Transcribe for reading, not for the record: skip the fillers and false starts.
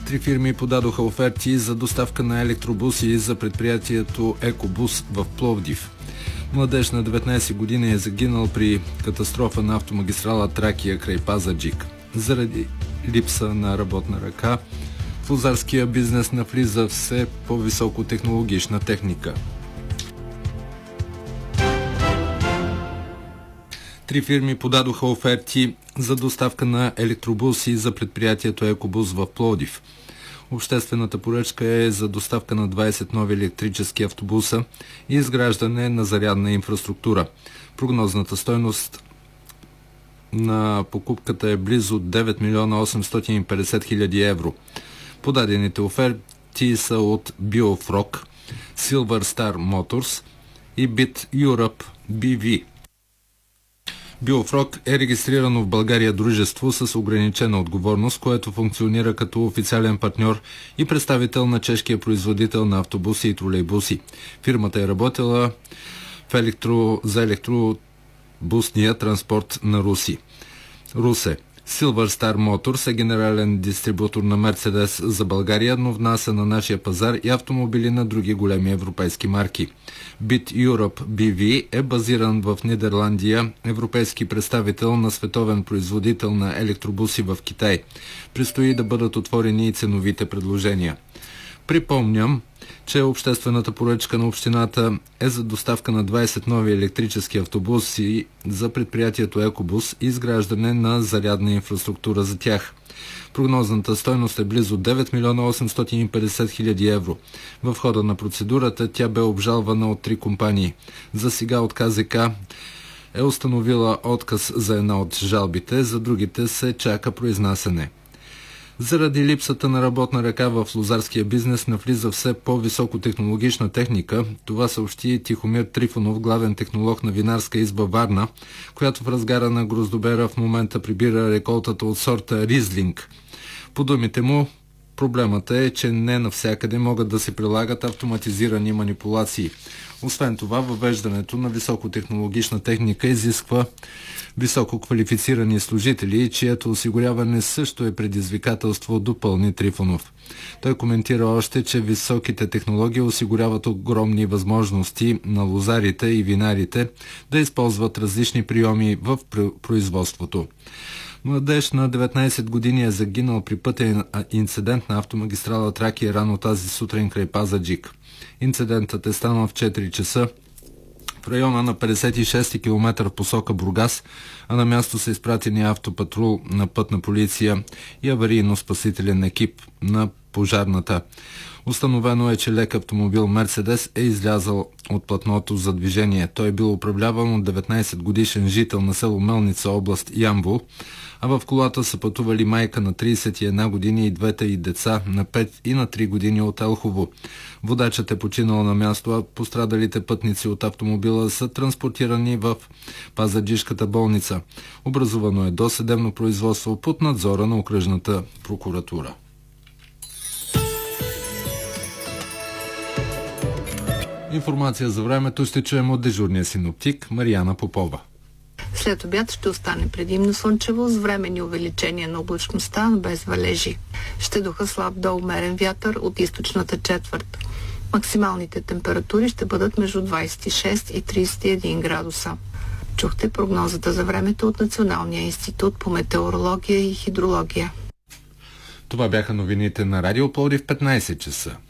Три фирми подадоха оферти за доставка на електробуси за предприятието Екобус в Пловдив. Младеж на 19 години е загинал при катастрофа на автомагистрала Тракия край Пазарджик. Заради липса на работна ръка, в лозарския бизнес навлиза все по-високотехнологична техника. Три фирми подадоха оферти за доставка на електробуси за предприятието Екобус в Пловдив. Обществената поръчка е за доставка на 20 нови електрически автобуса и изграждане на зарядна инфраструктура. Прогнозната стойност на покупката е близо 9 милиона 850 хиляди евро. Подадените оферти са от Biofrog, Silver Star Motors и Bit Europe BV. Biofrog е регистрирано в България дружество с ограничена отговорност, което функционира като официален партньор и представител на чешкия производител на автобуси и тролейбуси. Фирмата е работила за електробусния транспорт на Русе. Silver Star Motors е генерален дистрибутор на Мерцедес за България, но внася на нашия пазар и автомобили на други големи европейски марки. Bit Europe BV е базиран в Нидерландия, европейски представител на световен производител на електробуси в Китай. Предстои да бъдат отворени и ценовите предложения. Припомням, че обществената поръчка на общината е за доставка на 20 нови електрически автобуси за предприятието Екобус и изграждане на зарядна инфраструктура за тях. Прогнозната стойност е близо 9 милиона 850 хиляди евро. В хода на процедурата тя бе обжалвана от 3 компании. За сега от КЗК е установила отказ за една от жалбите, за другите се чака произнасяне. Заради липсата на работна ръка в лозарския бизнес навлиза все по-високотехнологична техника. Това съобщи Тихомир Трифонов, главен технолог на винарска изба Варна, която в разгара на гроздобера в момента прибира реколтата от сорта Ризлинг. По думите му, проблемът е, че не навсякъде могат да се прилагат автоматизирани манипулации. Освен това, въвеждането на високотехнологична техника изисква високо квалифицирани служители, чието осигуряване също е предизвикателство, допълни Трифонов. Той коментира още, че високите технологии осигуряват огромни възможности на лозарите и винарите да използват различни приеми в производството. Младеж на 19 години е загинал при пътен инцидент на автомагистрала Тракия рано тази сутрин край Пазарджик. Инцидентът е станал в 4 часа в района на 56 км в посока Бургас, а на място са изпратени автопатрул на пътна полиция и аварийно-спасителен екип на пожарната. Установено е, че лек автомобил Мерцедес е излязъл от платното за движение. Той е бил управляван от 19-годишен жител на село Мелница, област Ямбол, а в колата са пътували майка на 31 години и двете й деца на 5 и на 3 години от Елхово. Водачът е починал на място, а пострадалите пътници от автомобила са транспортирани в Пазарджишката болница. Образувано е досъдебно производство под надзора на окръжната прокуратура. Информация за времето ще чуем от дежурния синоптик Марияна Попова. След обяд ще остане предимно слънчево с временни увеличения на облачността, без валежи. Ще духа слаб до умерен вятър от източната четвърт. Максималните температури ще бъдат между 26 и 31 градуса. Чухте прогнозата за времето от Националния институт по метеорология и хидрология. Това бяха новините на Радио Пловдив в 15 часа.